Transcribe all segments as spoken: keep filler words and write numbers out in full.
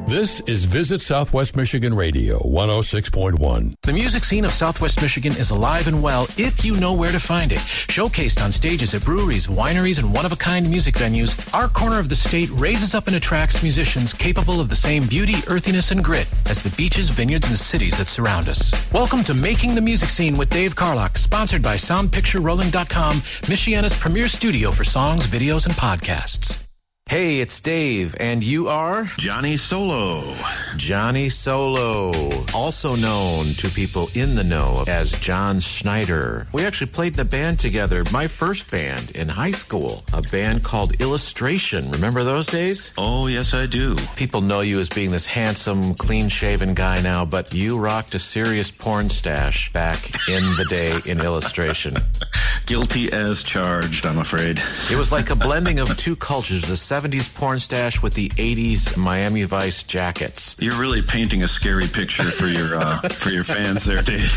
This is Visit Southwest Michigan Radio, one oh six point one. The music scene of Southwest Michigan is alive and well if you know where to find it. Showcased on stages at breweries, wineries, and one-of-a-kind music venues, our corner of the state raises up and attracts musicians capable of the same beauty, earthiness, and grit as the beaches, vineyards, and cities that surround us. Welcome to Making the Music Scene with Dave Carlock, sponsored by sound picture rolling dot com, Michiana's premier studio for songs, videos, and podcasts. Hey, it's Dave, and you are? Johnny Solo. Johnny Solo, also known to people in the know as John Schneider. We actually played in a band together, my first band in high school, a band called Illustration. Remember those days? Oh, yes, I do. People know you as being this handsome, clean-shaven guy now, but you rocked a serious porn stash back in the day in Illustration. Guilty as charged, I'm afraid. It was like a blending of two cultures, the seventies porn stash with the eighties Miami Vice jackets. You're really painting a scary picture for your uh, for your fans there, Dave.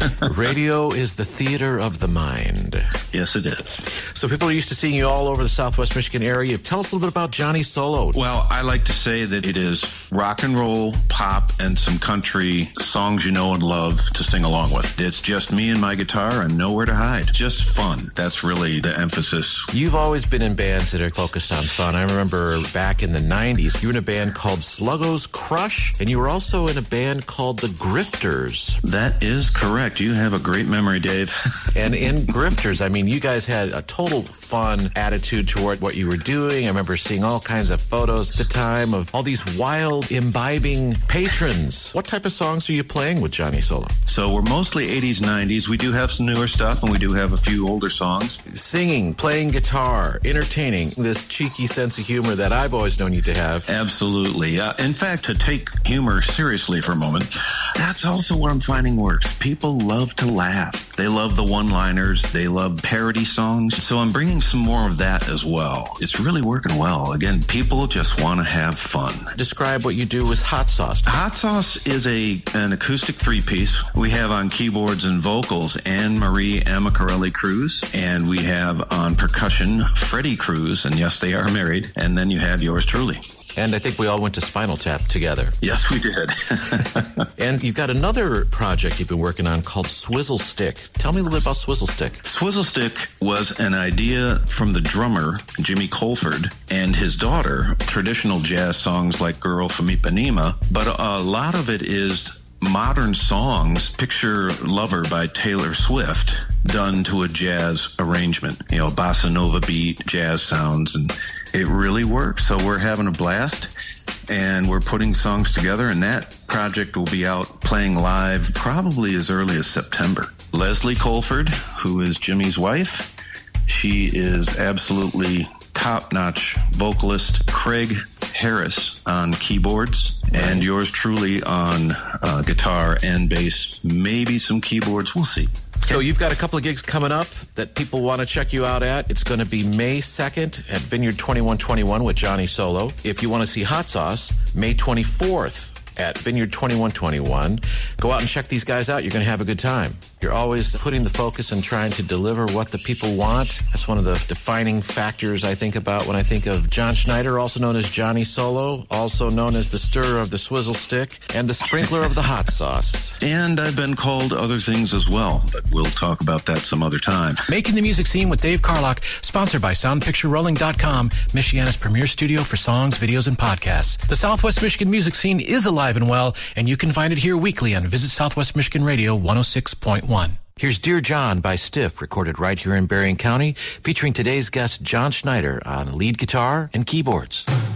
Radio is the theater of the mind. Yes, it is. So people are used to seeing you all over the Southwest Michigan area. Tell us a little bit about Johnny Solo. Well, I like to say that it is rock and roll, pop, and some country songs you know and love to sing along with. It's just me and my guitar and nowhere to hide. Just fun. That's really the emphasis. You've always been in bands that are focused on fun. I remember back in the nineties, you were in a band called Sluggo's Crush, and you were also in a band called the Grifters. That is correct. You have a great memory, Dave. And in Grifters, I mean, you guys had a total fun attitude toward what you were doing. I remember seeing all kinds of photos at the time of all these wild, imbibing patrons. What type of songs are you playing with Johnny Solo? So we're mostly eighties, nineties. We do have some newer stuff, and we do have a few older songs. Singing, playing guitar, entertaining, this cheeky sense of humor that I've always known you to have. Absolutely. Uh, in fact, to take humor seriously for a moment, that's also what I'm finding works. People love to laugh. They love the one-liners. They love parody songs. So I'm bringing some more of that as well. It's really working well. Again, people just want to have fun. Describe what you do with Hot Sauce. Hot Sauce is a an acoustic three-piece. We have on keyboards and vocals Anne Marie Amacarelli Cruz, and we have on percussion Freddie Cruz, and yes, they are married. And then you have yours truly. And I think we all went to Spinal Tap together. Yes, we did. And you've got another project you've been working on called Swizzle Stick. Tell me a little bit about Swizzle Stick. Swizzle Stick was an idea from the drummer, Jimmy Colford, and his daughter, traditional jazz songs like Girl from Ipanema, but a lot of it is modern songs. Picture Lover by Taylor Swift done to a jazz arrangement, you know, bossa nova beat, jazz sounds, and it really works. So we're having a blast, and we're putting songs together, and that project will be out playing live probably as early as September. Leslie Colford, who is Jimmy's wife, she is absolutely top-notch vocalist. Craig Harris on keyboards, and yours truly on uh, guitar and bass, maybe some keyboards. We'll see. So you've got a couple of gigs coming up that people want to check you out at. It's going to be May second at Vineyard twenty-one twenty-one with Johnny Solo. If you want to see Hot Sauce, May twenty-fourth at Vineyard twenty-one twenty-one. Go out and check these guys out. You're going to have a good time. You're always putting the focus and trying to deliver what the people want. That's one of the defining factors I think about when I think of John Schneider, also known as Johnny Solo, also known as the stirrer of the Swizzle Stick and the sprinkler of the hot sauce. And I've been called other things as well, but we'll talk about that some other time. Making the Music Scene with Dave Carlock, sponsored by sound picture rolling dot com, Michiana's premier studio for songs, videos, and podcasts. The Southwest Michigan music scene is alive and well, and you can find it here weekly on Visit Southwest Michigan Radio one oh six point one. Here's Dear John by Stiff, recorded right here in Berrien County, featuring today's guest John Schneider on lead guitar and keyboards.